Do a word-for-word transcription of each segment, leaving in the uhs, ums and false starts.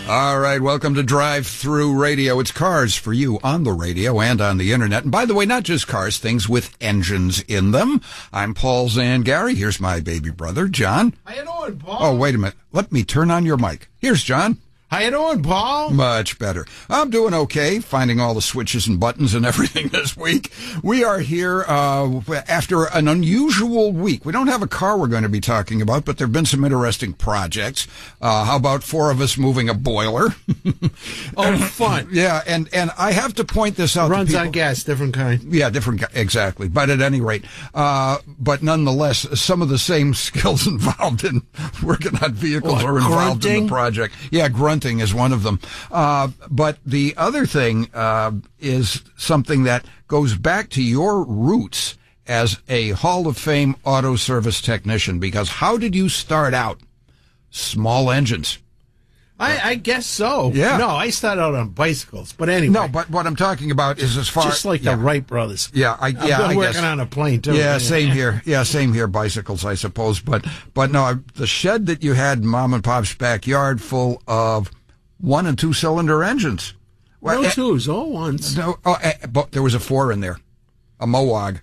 All right, welcome to Drive Through Radio. It's cars for you on the radio and on the internet. And by the way, not just cars, things with engines in them. I'm Paul Zangari. Here's my baby brother, John. How you doing, Paul? Oh, wait a minute. Let me turn on your mic. Here's John. How you doing, Paul? Much better. I'm doing okay, finding all the switches and buttons and everything this week. We are here uh, after an unusual week. We don't have a car we're going to be talking about, but there have been some interesting projects. Uh, how about four of us moving a boiler? Oh, fun. Yeah, and, and I have to point this out Runs to people. on gas, different kind. Yeah, different, exactly. But at any rate, uh, but nonetheless, some of the same skills involved in working on vehicles What, are involved grunting? in the project. Yeah, grunting is one of them. Uh, but the other thing uh, is something that goes back to your roots as a Hall of Fame auto service technician, because how did you start out? Small engines. I, I guess so. Yeah. No, I started out on bicycles, but anyway. No, but what I'm talking about is as far just like yeah. the Wright brothers. Yeah, I, I've yeah, been I working guess. on a plane too. Yeah, same here. Yeah, same here. Bicycles, I suppose. But but no, I- the shed that you had in Mom and Pop's backyard, full of one and two cylinder engines. Well, No eh, twos, all ones. no, oh, eh, but there was a four in there, a Mohawk.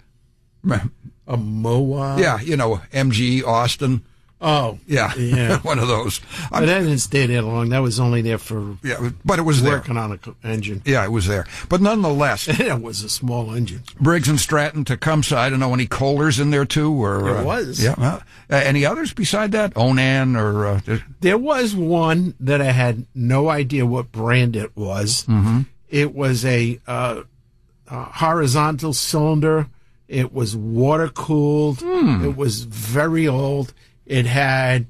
A Moa. Yeah, you know, M G Austin. Oh. Yeah, Yeah. one of those. But that didn't stay there long. That was only there for Yeah, but it was there. working on an engine. Yeah, it was there. But nonetheless, It was a small engine. Briggs and Stratton, Tecumseh. I don't know, any Kohlers in there too, or There uh, was. Yeah. Uh, any others beside that? Onan or uh, There was one that I had no idea what brand it was. Mm-hmm. It was a, uh, a horizontal cylinder. It was water cooled. Hmm. It was very old. It had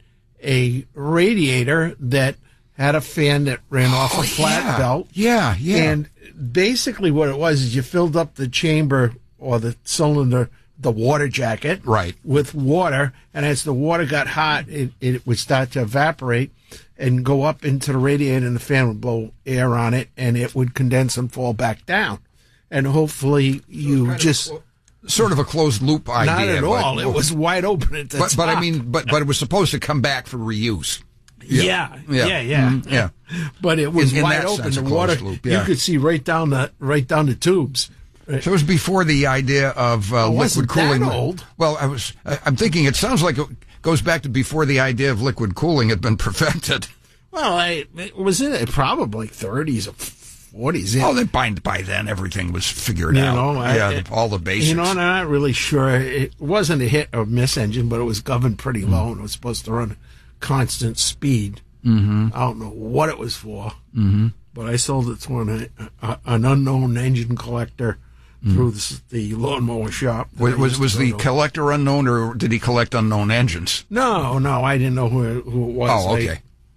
a radiator that had a fan that ran off a flat Oh, yeah. belt. Yeah, yeah. And basically what it was is you filled up the chamber or the cylinder, the water jacket, Right. with water, and as the water got hot, it, it would start to evaporate and go up into the radiator, and the fan would blow air on it, and it would condense and fall back down. And hopefully you just... Sort of a closed loop idea. Not at but- all. It was wide open at the But, but I top. mean, but but it was supposed to come back for reuse. Yeah, Yeah. yeah, yeah. Mhm, yeah. But it was In- in wide that open. sense, The a water, closed loop, yeah. you could see right down the right down the tubes. So it was before the idea of uh, It wasn't liquid cooling. that old. Well, I was. I- I'm thinking it sounds like it goes back to before the idea of liquid cooling had been perfected. Well, I, it was in it probably thirties or forties. Oh, then by by then everything was figured You out. know, I- yeah, it- all the basics. You know, and I'm not really sure. It wasn't a hit or miss engine, but it was governed pretty low, and it was supposed to run constant speed. Mm-hmm. I don't know what it was for, mm-hmm. but I sold it to an, a, an unknown engine collector through the, the lawnmower shop. that was I was, used to was go the to. collector unknown, or did he collect unknown engines? No, no, I didn't know who it, who it was. Oh, I okay.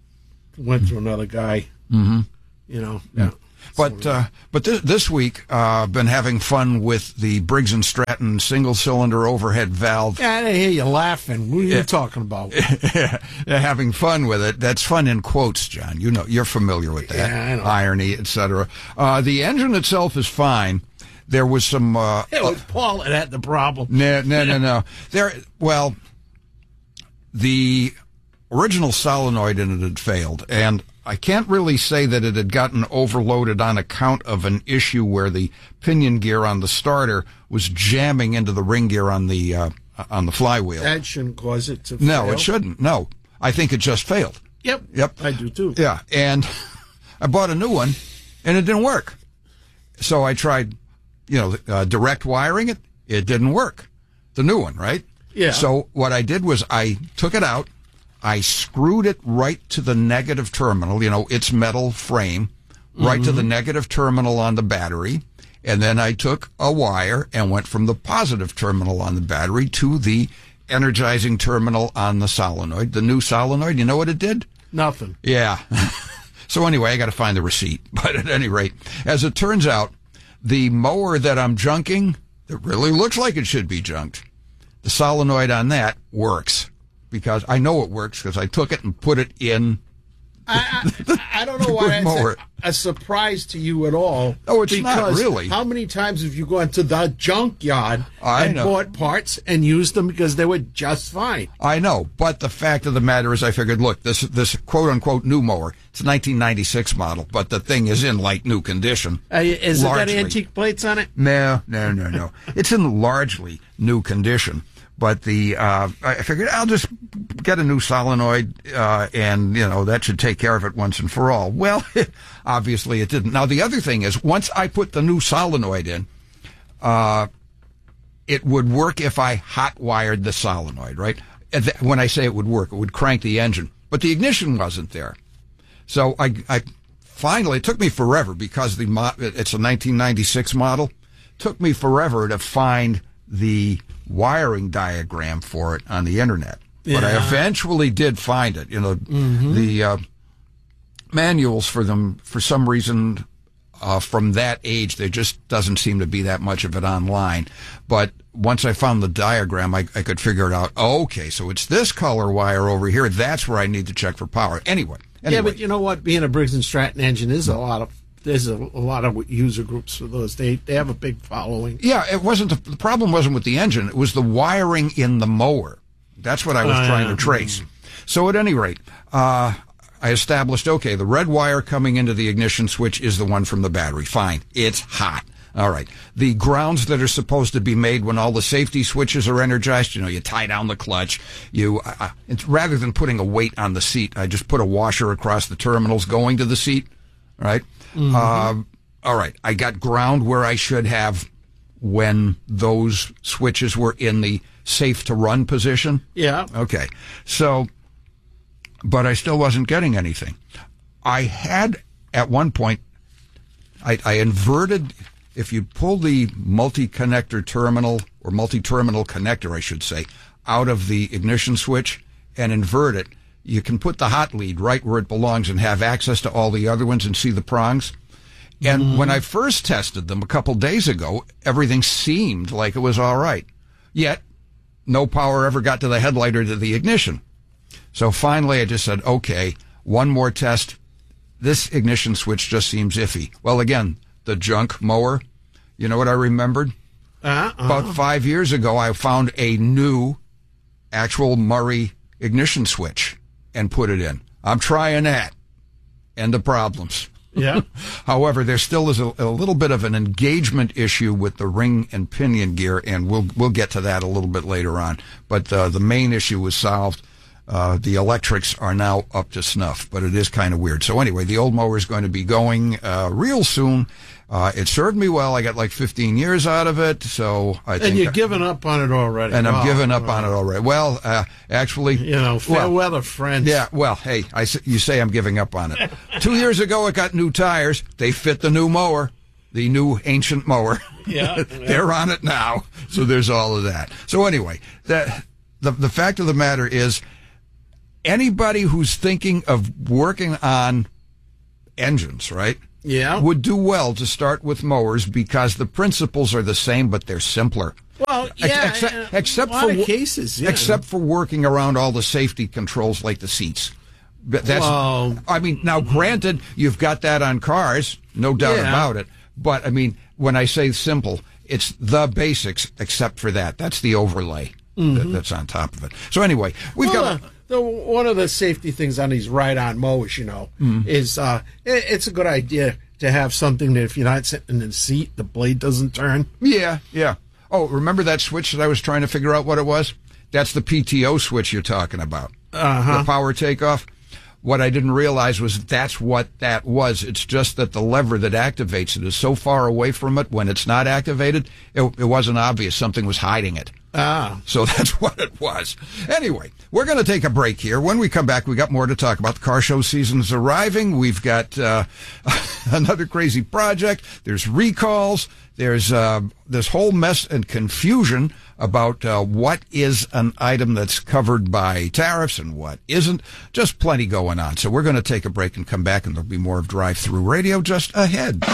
went to another guy. Mm-hmm. You know, yeah. But uh, but this, this week, uh, I've been having fun with the Briggs and Stratton single-cylinder overhead valve. Yeah, I hear you laughing. What are you Yeah. talking about? Yeah, having fun with it. That's fun in quotes, John. You know, you're familiar with that. Yeah, I know. Irony, et cetera. Uh, the engine itself is fine. There was some. Uh, It was Paul that had the problem. no, no, no, no. There. Well, the original solenoid in it had failed, and I can't really say that it had gotten overloaded on account of an issue where the pinion gear on the starter was jamming into the ring gear on the uh, on the flywheel. That shouldn't cause it to No, fail. it shouldn't. No, I think it just failed. Yep. Yep. I do too. Yeah, and I bought a new one, and it didn't work. So I tried, you know, uh, direct wiring it. It didn't work. The new one, right? Yeah. So what I did was I took it out. I screwed it right to the negative terminal, you know, its metal frame, right to the negative terminal on the battery. And then I took a wire and went from the positive terminal on the battery to the energizing terminal on the solenoid. The new solenoid, you know what it did? Nothing. Yeah. So anyway, I got to find the receipt. But at any rate, as it turns out, the mower that I'm junking, it really looks like it should be junked. The solenoid on that works, because I know it works because I took it and put it in I, I, I don't know why that's a, a surprise to you at all. Oh, it's not really. How many times have you gone to the junkyard I and know. bought parts and used them because they were just fine? I know, but the fact of the matter is I figured, look, this this quote-unquote new mower, it's a nineteen ninety-six model, but the thing is in like new condition. Uh, is it got largely. antique plates on it? No, no, no, no. It's in largely new condition. But the uh, I figured I'll just get a new solenoid, uh, and, you know, that should take care of it once and for all. Well, obviously it didn't. Now, the other thing is, once I put the new solenoid in, uh, it would work if I hot-wired the solenoid, right? When I say it would work, it would crank the engine. But the ignition wasn't there. So I, I finally, it took me forever because the mo- it's a nineteen ninety-six model. It took me forever to find the wiring diagram for it on the internet. Yeah. But I eventually did find it. You know, mm-hmm. the uh, manuals for them, for some reason, uh, from that age, there just doesn't seem to be that much of it online. But once I found the diagram, I, I could figure it out. Oh, okay, so it's this color wire over here. That's where I need to check for power. Anyway. anyway. Yeah, but you know what? Being a Briggs and Stratton engine is a lot of There's a, a lot of user groups for those. They they have a big following. Yeah, it wasn't the, the problem wasn't with the engine. It was the wiring in the mower. That's what I was uh, trying to trace. So at any rate, uh, I established, okay, the red wire coming into the ignition switch is the one from the battery. Fine. It's hot. All right. The grounds that are supposed to be made when all the safety switches are energized, you know, you tie down the clutch. You, uh, it's, rather than putting a weight on the seat, I just put a washer across the terminals going to the seat. Right? Mm-hmm. Uh, all right. I got ground where I should have when those switches were in the safe to run position. Yeah. Okay. So, but I still wasn't getting anything. I had at one point, I, I inverted, if you pull the multi-connector terminal or multi-terminal connector, I should say, out of the ignition switch and invert it, you can put the hot lead right where it belongs and have access to all the other ones and see the prongs. And mm-hmm. when I first tested them a couple days ago, everything seemed like it was all right. Yet, no power ever got to the headlight or to the ignition. So finally I just said, okay, one more test. This ignition switch just seems iffy. Well, again, the junk mower, you know what I remembered? Uh-uh. About five years ago, I found a new actual Murray ignition switch and put it in. I'm trying that. End of problems. Yeah. However, there still is a, a little bit of an engagement issue with the ring and pinion gear, and we'll we'll get to that a little bit later on. But uh, the main issue was solved. Uh, the electrics are now up to snuff, but it is kind of weird. So anyway, the old mower is going to be going uh, real soon. Uh, it served me well. I got like fifteen years out of it, so I think. And you're giving up on it already. And I'm oh, giving up oh. on it already. Well, uh, actually, you know, fair well, weather friends. Yeah. Well, hey, I you say I'm giving up on it. Two years ago, it got new tires. They fit the new mower, the new ancient mower. Yeah. They're on it now. So there's all of that. So anyway, the the the fact of the matter is, anybody who's thinking of working on engines, right? Yeah. Would do well to start with mowers because the principles are the same, but they're simpler. Well, yeah, except, uh, except a lot for of cases, yeah. except for working around all the safety controls like the seats. But that's, well, I mean, now granted, you've got that on cars, no doubt yeah. about it. But I mean, when I say simple, it's the basics, except for that. That's the overlay mm-hmm. that, that's on top of it. So anyway, we've well, got. Uh, The, one of the safety things on these ride-on mowers, you know, mm. is uh, it, it's a good idea to have something that if you're not sitting in the seat, the blade doesn't turn. Yeah, yeah. Oh, remember that switch that I was trying to figure out what it was? That's the P T O switch you're talking about. Uh-huh. The power takeoff. What I didn't realize was that's what that was. It's just that the lever that activates it is so far away from it when it's not activated, it, it wasn't obvious. Something was hiding it. Ah. So that's what it was. Anyway, we're going to take a break here. When we come back, we got more to talk about. The car show season's arriving. We've got uh, another crazy project. There's recalls. There's uh, this whole mess and confusion about uh, what is an item that's covered by tariffs and what isn't. Just plenty going on. So we're going to take a break and come back, and there'll be more of Drive Through Radio just ahead.